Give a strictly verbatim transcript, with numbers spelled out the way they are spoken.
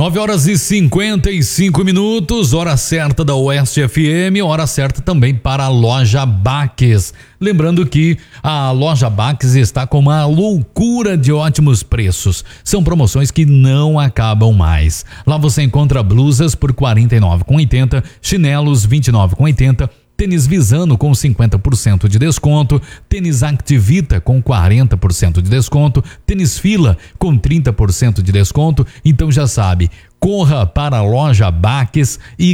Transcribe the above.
nove horas e cinquenta e cinco minutos, hora certa da Oeste F M, hora certa também para a Loja Baques. Lembrando que a Loja Baques está com uma loucura de ótimos preços. São promoções que não acabam mais. Lá você encontra blusas por quarenta e nove reais e oitenta centavos, chinelos vinte e nove reais e oitenta centavos, tênis Visano com cinquenta por cento de desconto, tênis Activita com quarenta por cento de desconto, tênis Fila com trinta por cento de desconto. Então já sabe, corra para a Loja Baques e